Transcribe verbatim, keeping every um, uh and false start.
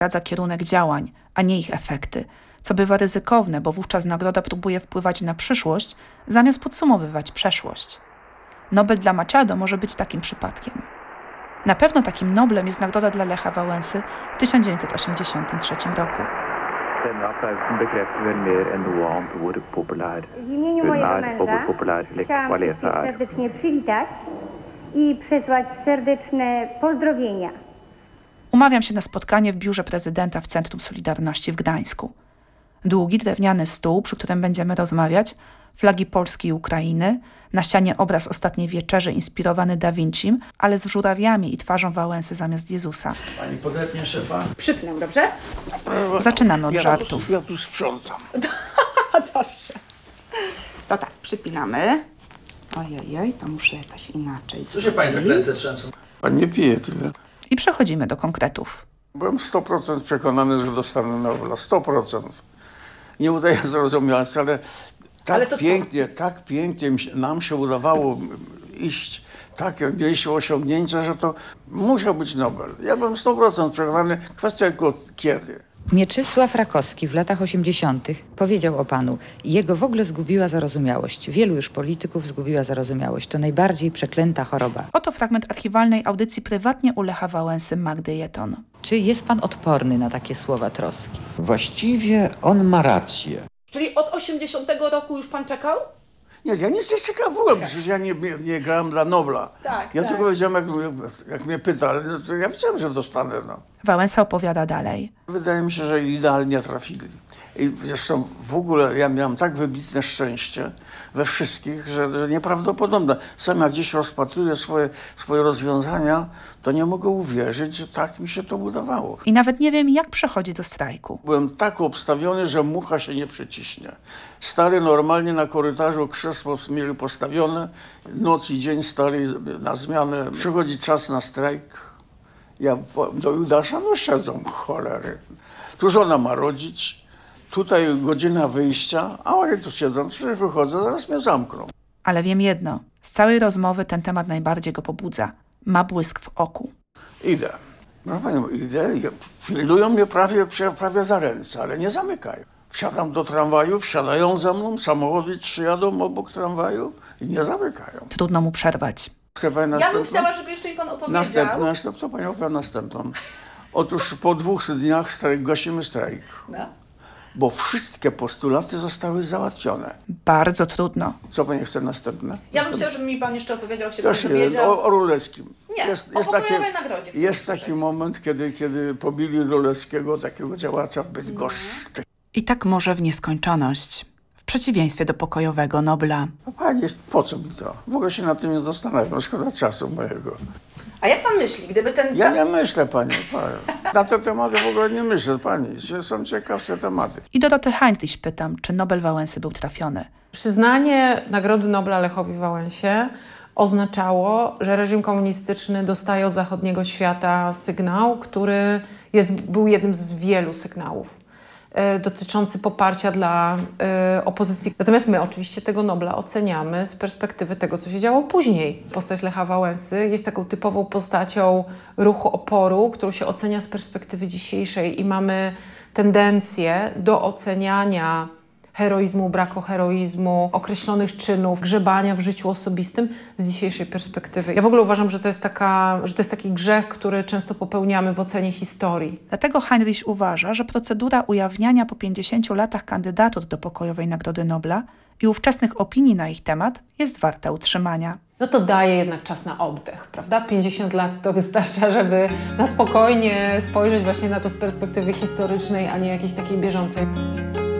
zdradza kierunek działań, a nie ich efekty, co bywa ryzykowne, bo wówczas nagroda próbuje wpływać na przyszłość, zamiast podsumowywać przeszłość. Nobel dla Machado może być takim przypadkiem. Na pewno takim Noblem jest nagroda dla Lecha Wałęsy w tysiąc dziewięćset osiemdziesiątym trzecim roku. Denne applausen bekrefter vel mer än noe annet hvor populær W imieniu hun mojego er, og hvor męża populær Lech chciałam Walesa wszystkich er. serdecznie przywitać i przesłać serdeczne pozdrowienia. Umawiam się na spotkanie w biurze prezydenta w Centrum Solidarności w Gdańsku. Długi drewniany stół, przy którym będziemy rozmawiać, flagi Polski i Ukrainy, na ścianie obraz Ostatniej Wieczerzy inspirowany Da Vincim, ale z żurawiami i twarzą Wałęsy zamiast Jezusa. Pani podepnie szefa? Przypnę, dobrze? Zaczynamy od Ja żartów. Tu, ja tu sprzątam. Dobrze. To tak, przypinamy. Ojej, to muszę jakoś inaczej Co się pani tak ręce trzęsą? Pan nie pije tyle. I przechodzimy do konkretów. Byłem sto procent przekonany, że dostanę Nobla. sto procent. Nie udaje zrozumiałać, ale tak Ale to co? pięknie, tak pięknie mi się- nam się udawało iść. Takie mieliśmy osiągnięcia, że to musiał być Nobel. Ja byłem sto procent przekonany, kwestia tylko kiedy. Mieczysław Rakowski w latach osiemdziesiątych powiedział o panu: jego w ogóle zgubiła zarozumiałość. Wielu już polityków zgubiła zarozumiałość. To najbardziej przeklęta choroba. Oto fragment archiwalnej audycji prywatnie u Lecha Wałęsy Magdy Jeton. Czy jest pan odporny na takie słowa troski? Właściwie on ma rację. Czyli od osiemdziesiątego roku już pan czekał? Nie, ja nic nie czekałem w ogóle, przecież ja nie, nie, nie grałem dla Nobla. Tak, ja tak. tylko powiedziałem, jak, jak mnie pyta, no to ja wiedziałem, że dostanę. No. Wałęsa opowiada dalej. Wydaje mi się, że idealnie trafili. I zresztą w ogóle ja miałem tak wybitne szczęście we wszystkich, że, że nieprawdopodobne. Sam jak gdzieś rozpatruję swoje, swoje rozwiązania, to nie mogę uwierzyć, że tak mi się to udawało. I nawet nie wiem, jak przechodzi do strajku. Byłem tak obstawiony, że mucha się nie przeciśnie. Stary normalnie na korytarzu krzesło mieli postawione, noc i dzień stary na zmianę. Przychodzi czas na strajk. Ja po- do Judasza, no siedzą, cholery. Tu żona ma rodzić, tutaj godzina wyjścia, a oni tu siedzą, przecież wychodzę, zaraz mnie zamkną. Ale wiem jedno. Z całej rozmowy ten temat najbardziej go pobudza. Ma błysk w oku. Idę. Proszę panią, idę, i pilnują mnie prawie, prawie za ręce, ale nie zamykają. Wsiadam do tramwaju, wsiadają ze mną, samochody trzy jadą obok tramwaju i nie zamykają. Trudno mu przerwać. Chce pani Ja bym następną? chciała, żeby jeszcze mi pan opowiedział. Następną, następną, to pani opowiada następną. Otóż po dwóch dniach strajk, gasimy strajk, No. bo wszystkie postulaty zostały załatwione. Bardzo trudno. Co pani chce następne? Ja bym chciała, żeby mi pan jeszcze opowiedział, jak się pan Też jest, dowiedział. o, o Rulewskim. Nie, o pokojowej nagrodzie chcę jest usłyszeć. taki moment, kiedy, kiedy pobili Rulewskiego, takiego działacza w Bydgoszczy. I tak może w nieskończoność. W przeciwieństwie do pokojowego Nobla. No pani, po co mi to? W ogóle się nad tym nie zastanawiam, szkoda czasu mojego. A jak pan myśli, gdyby ten... Ja nie myślę, pani, pani. Na te tematy w ogóle nie myślę, pani. Są ciekawsze tematy. I Doroty Heinrich pytam, czy Nobel Wałęsy był trafiony. Przyznanie Nagrody Nobla Lechowi Wałęsie oznaczało, że reżim komunistyczny dostaje od zachodniego świata sygnał, który jest, był jednym z wielu sygnałów e, dotyczący poparcia dla e, opozycji. Natomiast my oczywiście tego Nobla oceniamy z perspektywy tego, co się działo później. Postać Lecha Wałęsy jest taką typową postacią ruchu oporu, którą się ocenia z perspektywy dzisiejszej i mamy tendencję do oceniania heroizmu, braku heroizmu, określonych czynów, grzebania w życiu osobistym z dzisiejszej perspektywy. Ja w ogóle uważam, że to jest, taka, że to jest taki grzech, który często popełniamy w ocenie historii. Dlatego Heinrich uważa, że procedura ujawniania po pięćdziesięciu latach kandydatur do pokojowej Nagrody Nobla i ówczesnych opinii na ich temat jest warta utrzymania. No to daje jednak czas na oddech, prawda? pięćdziesiąt lat to wystarcza, żeby na spokojnie spojrzeć właśnie na to z perspektywy historycznej, a nie jakiejś takiej bieżącej.